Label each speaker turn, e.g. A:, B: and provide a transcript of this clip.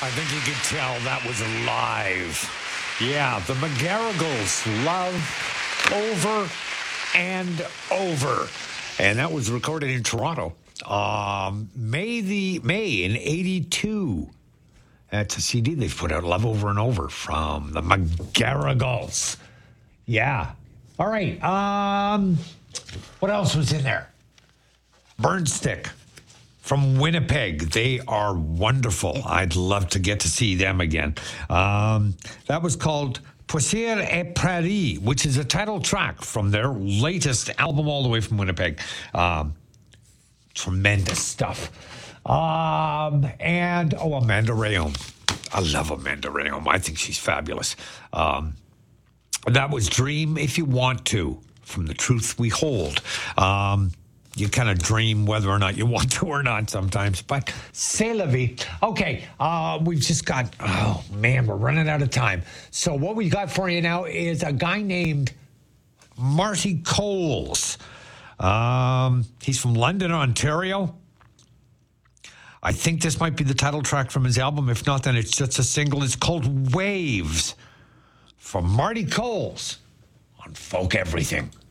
A: I think you could tell that was live. Yeah, the McGarrigles, Love Over and Over. And that was recorded in Toronto. May in 82. That's a CD they've put out, Love Over and Over, from the McGarrigles. Yeah. All right. What else was in there? Burnstick from Winnipeg. They are wonderful. I'd love to get to see them again. That was called Poussière et Prairie, which is a title track from their latest album, all the way from Winnipeg. Tremendous stuff. Amanda Rayom. I love Amanda Rayom. I think she's fabulous. That was Dream If You Want To, from The Truth We Hold. You kind of dream whether or not you want to or not sometimes, but c'est la vie. Okay, we've just got, oh man, we're running out of time. So what we got for you now is a guy named Marty Coles. He's from London, Ontario. I think this might be the title track from his album. If not, then it's just a single. It's called Waves, from Marty Coles on Folk Everything.